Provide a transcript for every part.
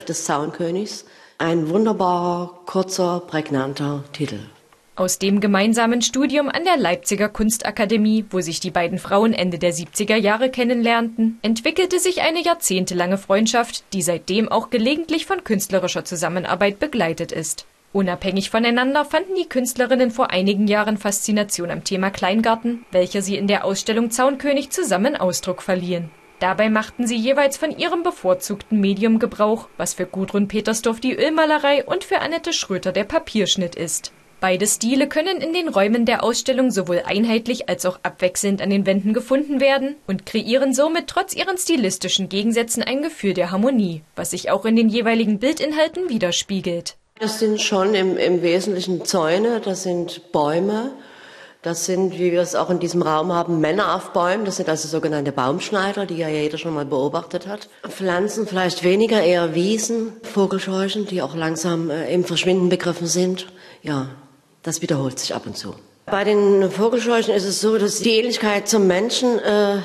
des Zaunkönigs. Ein wunderbarer, kurzer, prägnanter Titel. Aus dem gemeinsamen Studium an der Leipziger Kunstakademie, wo sich die beiden Frauen Ende der 70er Jahre kennenlernten, entwickelte sich eine jahrzehntelange Freundschaft, die seitdem auch gelegentlich von künstlerischer Zusammenarbeit begleitet ist. Unabhängig voneinander fanden die Künstlerinnen vor einigen Jahren Faszination am Thema Kleingarten, welcher sie in der Ausstellung Zaunkönig zusammen Ausdruck verliehen. Dabei machten sie jeweils von ihrem bevorzugten Medium Gebrauch, was für Gudrun Petersdorf die Ölmalerei und für Annette Schröter der Papierschnitt ist. Beide Stile können in den Räumen der Ausstellung sowohl einheitlich als auch abwechselnd an den Wänden gefunden werden und kreieren somit trotz ihren stilistischen Gegensätzen ein Gefühl der Harmonie, was sich auch in den jeweiligen Bildinhalten widerspiegelt. Das sind schon im Wesentlichen Zäune, das sind Bäume, das sind, wie wir es auch in diesem Raum haben, Männer auf Bäumen, das sind also sogenannte Baumschneider, die ja jeder schon mal beobachtet hat. Pflanzen vielleicht weniger, eher Wiesen, Vogelscheuchen, die auch langsam im Verschwinden begriffen sind. Ja, das wiederholt sich ab und zu. Bei den Vogelscheuchen ist es so, dass die Ähnlichkeit zum Menschen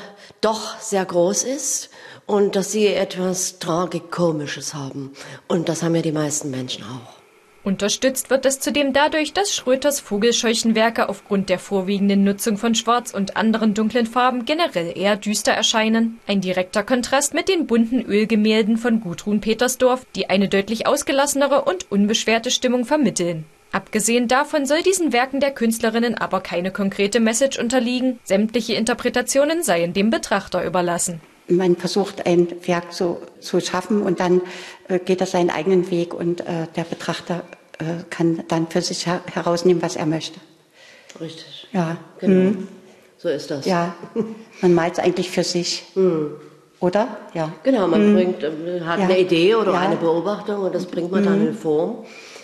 doch sehr groß ist und dass sie etwas Tragikomisches haben. Und das haben ja die meisten Menschen auch. Unterstützt wird es zudem dadurch, dass Schröters Vogelscheuchenwerke aufgrund der vorwiegenden Nutzung von Schwarz und anderen dunklen Farben generell eher düster erscheinen. Ein direkter Kontrast mit den bunten Ölgemälden von Gudrun Petersdorf, die eine deutlich ausgelassenere und unbeschwerte Stimmung vermitteln. Abgesehen davon soll diesen Werken der Künstlerinnen aber keine konkrete Message unterliegen. Sämtliche Interpretationen seien dem Betrachter überlassen. Man versucht, ein Werk so zu schaffen und dann geht er seinen eigenen Weg und der Betrachter kann dann für sich herausnehmen, was er möchte. Richtig. Ja. Genau. So ist das. Ja, man malt es eigentlich für sich. Oder? Ja. Genau, man hat eine Idee oder eine Beobachtung und das bringt man dann in Form.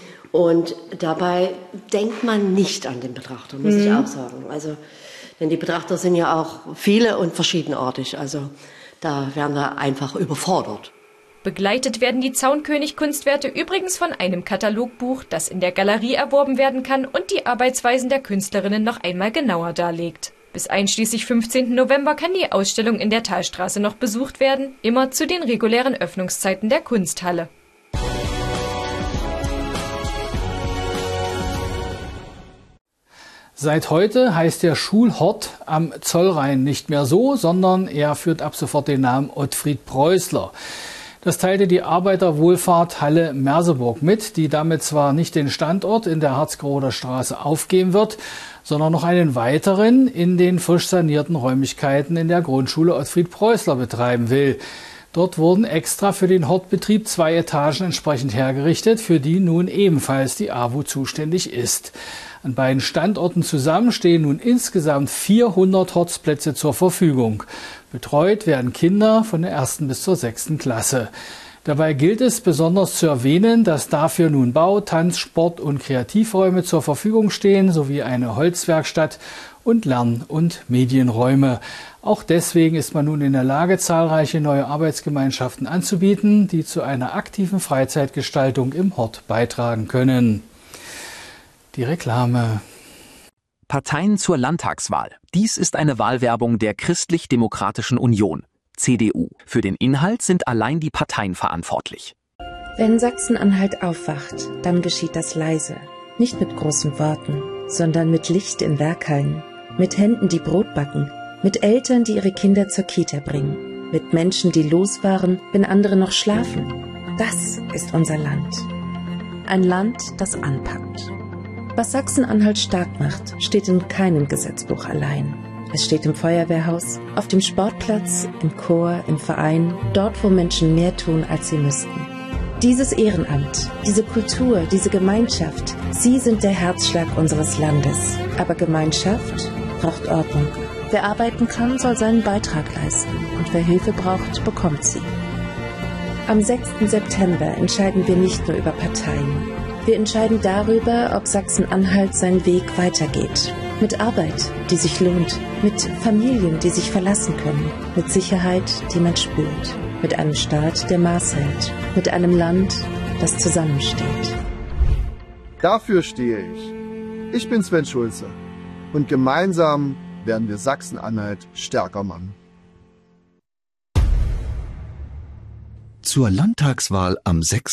Und dabei denkt man nicht an den Betrachter, muss ich auch sagen. Also, denn die Betrachter sind ja auch viele und verschiedenartig. Also da werden wir einfach überfordert. Begleitet werden die Zaunkönig-Kunstwerte übrigens von einem Katalogbuch, das in der Galerie erworben werden kann und die Arbeitsweisen der Künstlerinnen noch einmal genauer darlegt. Bis einschließlich 15. November kann die Ausstellung in der Thalstraße noch besucht werden, immer zu den regulären Öffnungszeiten der Kunsthalle. Seit heute heißt der Schulhort am Zollrhein nicht mehr so, sondern er führt ab sofort den Namen Ottfried Preußler. Das teilte die Arbeiterwohlfahrt Halle Merseburg mit, die damit zwar nicht den Standort in der Harzgeroder Straße aufgeben wird, sondern noch einen weiteren in den frisch sanierten Räumlichkeiten in der Grundschule Ottfried Preußler betreiben will. Dort wurden extra für den Hortbetrieb 2 Etagen entsprechend hergerichtet, für die nun ebenfalls die AWO zuständig ist. An beiden Standorten zusammen stehen nun insgesamt 400 Hortsplätze zur Verfügung. Betreut werden Kinder von der 1. bis zur 6. Klasse. Dabei gilt es besonders zu erwähnen, dass dafür nun Bau-, Tanz-, Sport- und Kreativräume zur Verfügung stehen, sowie eine Holzwerkstatt und Lern- und Medienräume. Auch deswegen ist man nun in der Lage, zahlreiche neue Arbeitsgemeinschaften anzubieten, die zu einer aktiven Freizeitgestaltung im Hort beitragen können. Die Reklame. Parteien zur Landtagswahl. Dies ist eine Wahlwerbung der Christlich-Demokratischen Union, CDU. Für den Inhalt sind allein die Parteien verantwortlich. Wenn Sachsen-Anhalt aufwacht, dann geschieht das leise. Nicht mit großen Worten, sondern mit Licht in Werkhallen. Mit Händen, die Brot backen. Mit Eltern, die ihre Kinder zur Kita bringen. Mit Menschen, die losfahren, wenn andere noch schlafen. Das ist unser Land. Ein Land, das anpackt. Was Sachsen-Anhalt stark macht, steht in keinem Gesetzbuch allein. Es steht im Feuerwehrhaus, auf dem Sportplatz, im Chor, im Verein, dort, wo Menschen mehr tun, als sie müssten. Dieses Ehrenamt, diese Kultur, diese Gemeinschaft, sie sind der Herzschlag unseres Landes. Aber Gemeinschaft braucht Ordnung. Wer arbeiten kann, soll seinen Beitrag leisten. Und wer Hilfe braucht, bekommt sie. Am 6. September entscheiden wir nicht nur über Parteien. Wir entscheiden darüber, ob Sachsen-Anhalt seinen Weg weitergeht. Mit Arbeit, die sich lohnt. Mit Familien, die sich verlassen können. Mit Sicherheit, die man spürt. Mit einem Staat, der Maß hält. Mit einem Land, das zusammensteht. Dafür stehe ich. Ich bin Sven Schulze. Und gemeinsam werden wir Sachsen-Anhalt stärker machen. Zur Landtagswahl am 6.